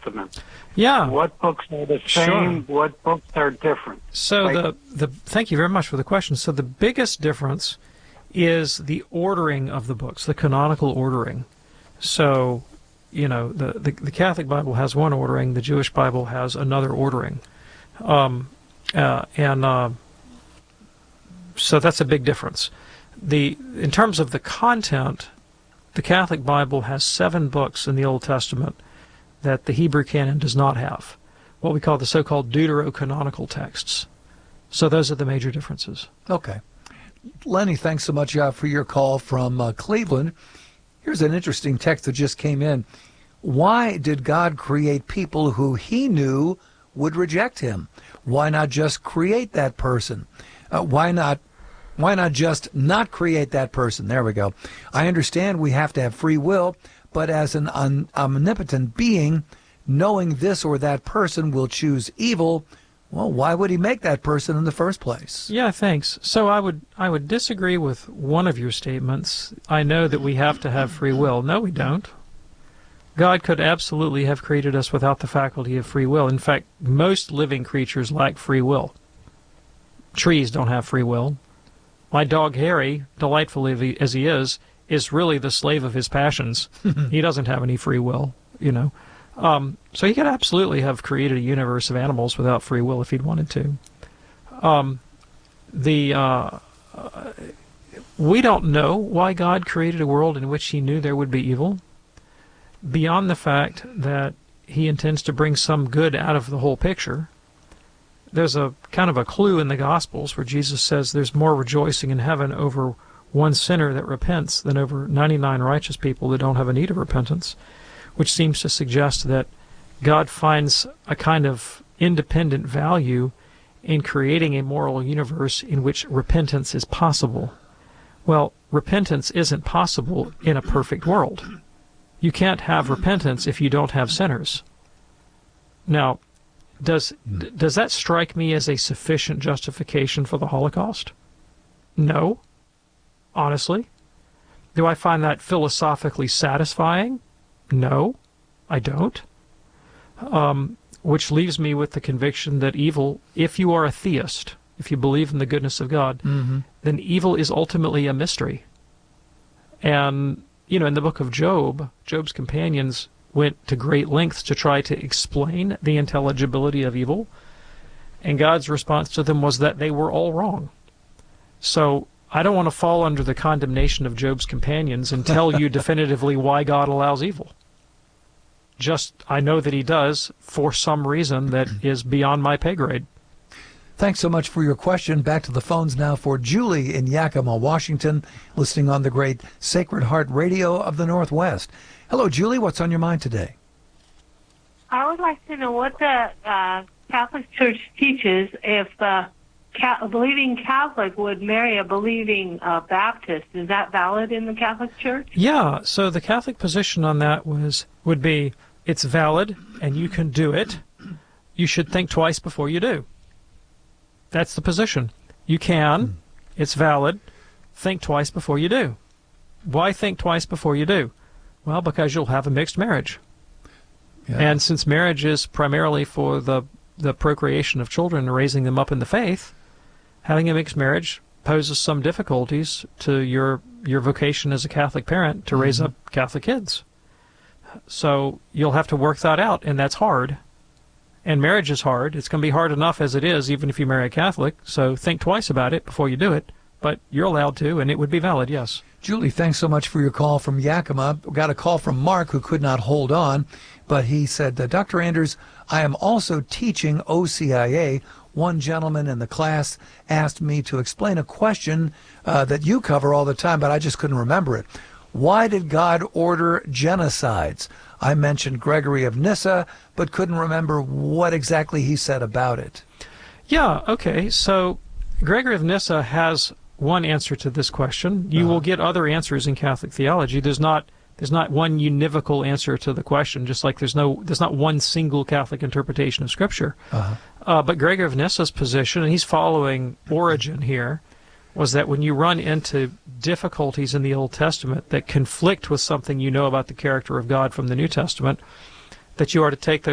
Testament? Yeah. What books are the same? Sure. What books are different? So thank you very much for the question. So the biggest difference is the ordering of the books, the canonical ordering. So, you know, the Catholic Bible has one ordering, the Jewish Bible has another ordering. So that's a big difference. In terms of the content, the Catholic Bible has 7 books in the Old Testament that the Hebrew canon does not have, what we call the so-called deuterocanonical texts. So those are the major differences. Okay. Lenny, thanks so much for your call from Cleveland. Here's an interesting text that just came in. Why did God create people who he knew would reject him? Why not just create that person? Why not just not create that person? There we go. I understand we have to have free will, but as an omnipotent being, knowing this or that person will choose evil, well, why would he make that person in the first place? Yeah, thanks. So I would disagree with one of your statements. I know that we have to have free will. No, we don't. God could absolutely have created us without the faculty of free will. In fact, most living creatures lack free will. Trees don't have free will. My dog Harry, delightful as he is really the slave of his passions. He doesn't have any free will, you know. So he could absolutely have created a universe of animals without free will if he'd wanted to. We don't know why God created a world in which he knew there would be evil, beyond the fact that he intends to bring some good out of the whole picture. There's a kind of a clue in the Gospels where Jesus says there's more rejoicing in heaven over one sinner that repents than over 99 righteous people that don't have a need of repentance, which seems to suggest that God finds a kind of independent value in creating a moral universe in which repentance is possible. Well, repentance isn't possible in a perfect world. You can't have repentance if you don't have sinners. Now, does that strike me as a sufficient justification for the Holocaust? No, honestly. Do I find that philosophically satisfying? No, I don't. Which leaves me with the conviction that evil, if you are a theist, if you believe in the goodness of God, then evil is ultimately a mystery. And, you know, in the book of Job, Job's companions went to great lengths to try to explain the intelligibility of evil, and God's response to them was that they were all wrong. So I don't want to fall under the condemnation of Job's companions and tell you definitively why God allows evil. Just, I know that he does for some reason that is beyond my pay grade. Thanks so much for your question. Back to the phones now for Julie in Yakima, Washington, listening on the great Sacred Heart Radio of the Northwest. Hello, Julie. What's on your mind today? I would like to know what the Catholic Church teaches if a believing Catholic would marry a believing Baptist. Is that valid in the Catholic Church? Yeah. So the Catholic position on that would be it's valid and you can do it. You should think twice before you do. That's the position. You can. It's valid. Think twice before you do. Why think twice before you do? Well, because you'll have a mixed marriage. Yeah. And since marriage is primarily for the procreation of children and raising them up in the faith, having a mixed marriage poses some difficulties to your vocation as a Catholic parent to raise up Catholic kids. So you'll have to work that out, and that's hard. And marriage is hard. It's going to be hard enough as it is, even if you marry a Catholic. So think twice about it before you do it. But you're allowed to, and it would be valid, yes. Julie, thanks so much for your call from Yakima. We got a call from Mark, who could not hold on, but he said, Dr. Anders, I am also teaching OCIA. One gentleman in the class asked me to explain a question that you cover all the time, but I just couldn't remember it. Why did God order genocides? I mentioned Gregory of Nyssa, but couldn't remember what exactly he said about it. Yeah, okay. So Gregory of Nyssa has one answer to this question. You will get other answers in Catholic theology. There's not one univocal answer to the question, just like there's not one single Catholic interpretation of Scripture. But Gregory of Nyssa's position, and he's following Origen here, was that when you run into difficulties in the Old Testament that conflict with something you know about the character of God from the New Testament, that you are to take those